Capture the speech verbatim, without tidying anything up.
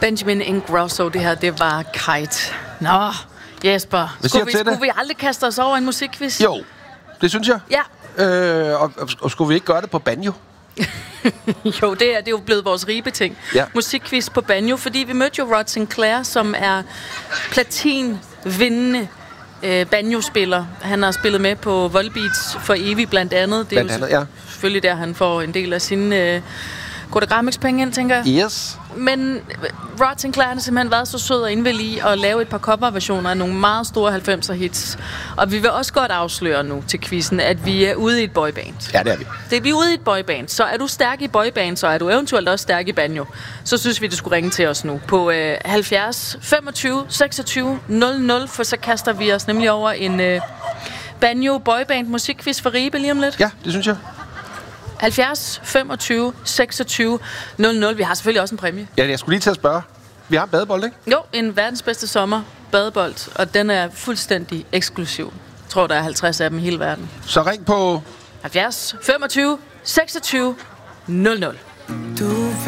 Benjamin Ingrosso, det her, det var Kite. Nå, Jesper, skulle vi, skulle vi aldrig kaste os over en musikquiz? Jo, det synes jeg. Ja. Øh, og, og skulle vi ikke gøre det på banjo? Jo, det er, det er jo blevet vores ribeting. Ja. Musikquiz på banjo, fordi vi mødte jo Rod Sinclair, som er platin-vindende øh, banjo-spiller. Han har spillet med på Volbeats for evigt, blandt andet. Det er blandt jo andet, ja. selvfølgelig der, han får en del af sine øh, Godagrammix-penge ind, tænker jeg. Yes. Men Rod Sinclair har simpelthen været så sød og indvillig i at lave et par coverversioner af nogle meget store halvfemser hits. Og vi vil også godt afsløre nu til quizzen, at vi er ude i et boyband. Ja, det er vi. Det er vi er ude i et boyband. Så er du stærk i boyband, så er du eventuelt også stærk i banjo. Så synes vi, du skulle ringe til os nu på øh, halvfjerds femogtyve seksogtyve nul nul, for så kaster vi os nemlig over en øh, banjo boyband musikquiz for Ribe lige om lidt. Ja, det synes jeg. halvfjerds femogtyve seksogtyve nul nul. Vi har selvfølgelig også en præmie. Ja, jeg skulle lige til at spørge. Vi har en badebold, ikke? Jo, en verdens bedste sommer badebold, og den er fuldstændig eksklusiv. Jeg tror, der er halvtreds af dem i hele verden. Så ring på halvfjerds femogtyve seksogtyve nul nul. Du